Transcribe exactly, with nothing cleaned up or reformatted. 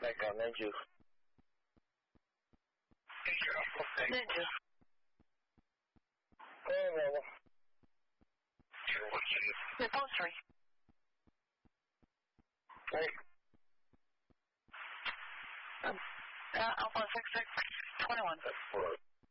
Echo, Ninja. Ninja. Hey, Mama. Yeah, post three. Hey. Um, uh, Alpha six six twenty-one. That's